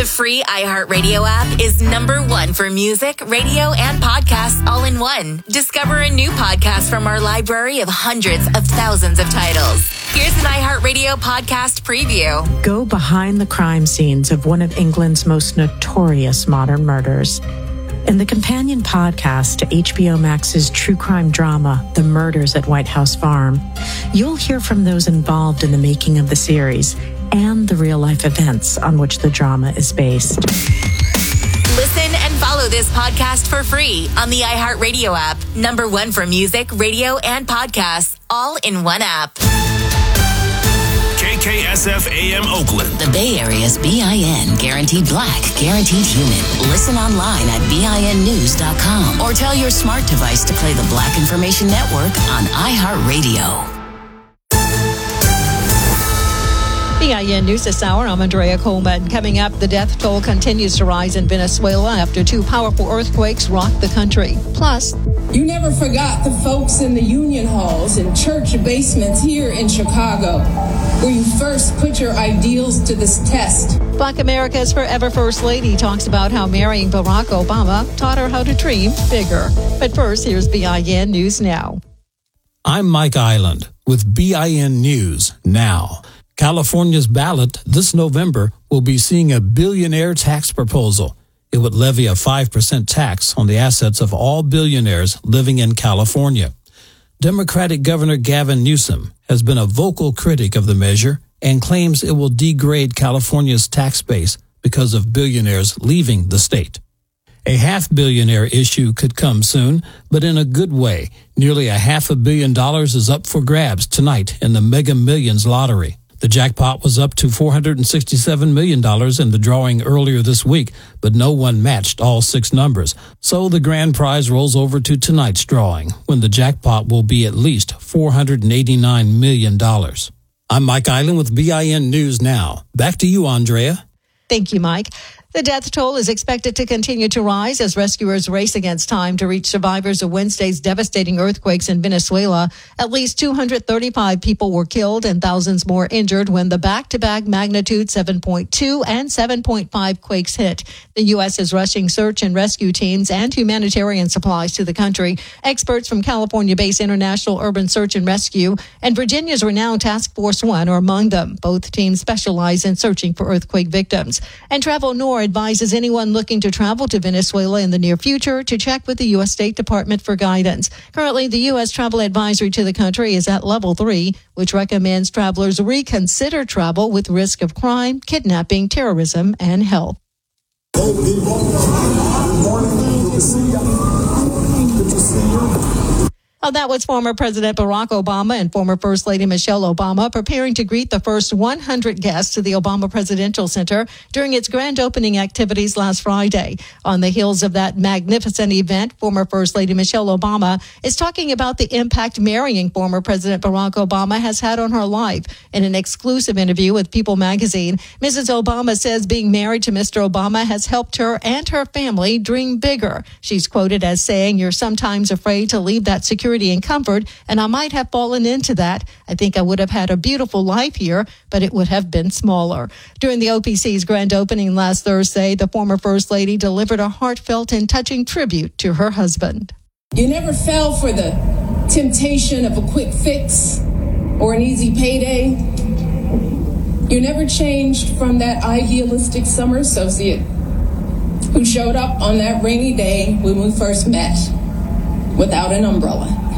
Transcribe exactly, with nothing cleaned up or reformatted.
The free iHeartRadio app is number one for music, radio, and podcasts all in one. Discover a new podcast from our library of hundreds of thousands of titles. Here's an iHeartRadio podcast preview. Go behind the crime scenes of one of England's most notorious modern murders. In the companion podcast to H B O Max's true crime drama, The Murders at White House Farm, you'll hear from those involved in the making of the series and the real-life events on which the drama is based. Listen and follow this podcast for free on the iHeartRadio app. Number one for music, radio, and podcasts, all in one app. K K S F A M Oakland. The Bay Area's B I N Guaranteed Black, Guaranteed Human. Listen online at B I N news dot com or tell your smart device to play the Black Information Network on iHeartRadio. B I N News this hour. I'm Andrea Coleman. Coming up, the death toll continues to rise in Venezuela after two powerful earthquakes rocked the country. Plus, you never forgot the folks in the union halls and church basements here in Chicago, where you first put your ideals to this test. Black America's forever First Lady talks about how marrying Barack Obama taught her how to dream bigger. But first, here's B I N News Now. I'm Mike Island with B I N News Now. California's ballot this November will be seeing a billionaire tax proposal. It would levy a five percent tax on the assets of all billionaires living in California. Democratic Governor Gavin Newsom has been a vocal critic of the measure and claims it will degrade California's tax base because of billionaires leaving the state. A half-billionaire issue could come soon, but in a good way. Nearly a half a billion dollars is up for grabs tonight in the Mega Millions lottery. The jackpot was up to four hundred sixty-seven million dollars in the drawing earlier this week, but no one matched all six numbers. So the grand prize rolls over to tonight's drawing, when the jackpot will be at least four hundred eighty-nine million dollars. I'm Mike Island with B I N News Now. Back to you, Andrea. Thank you, Mike. The death toll is expected to continue to rise as rescuers race against time to reach survivors of Wednesday's devastating earthquakes in Venezuela. At least two hundred thirty-five people were killed and thousands more injured when the back-to-back magnitude seven point two and seven point five quakes hit. The U S is rushing search and rescue teams and humanitarian supplies to the country. Experts from California-based International Urban Search and Rescue and Virginia's renowned Task Force One are among them. Both teams specialize in searching for earthquake victims. And Travel North advises anyone looking to travel to Venezuela in the near future to check with the U S State Department for guidance. Currently, the U S travel advisory to the country is at level three, which recommends travelers reconsider travel with risk of crime, kidnapping, terrorism, and health. Hey, people. Good morning. Good to see you. Good to see you. Oh, that was former President Barack Obama and former First Lady Michelle Obama preparing to greet the first one hundred guests to the Obama Presidential Center during its grand opening activities last Friday. On the heels of that magnificent event, former First Lady Michelle Obama is talking about the impact marrying former President Barack Obama has had on her life. In an exclusive interview with People magazine, Missus Obama says being married to Mister Obama has helped her and her family dream bigger. She's quoted as saying, "You're sometimes afraid to leave that security and comfort, and I might have fallen into that. I think I would have had a beautiful life here, but it would have been smaller." During the O P C's grand opening last Thursday, the former First Lady delivered a heartfelt and touching tribute to her husband. You never fell for the temptation of a quick fix or an easy payday. You never changed from that idealistic summer associate who showed up on that rainy day when we first met without an umbrella.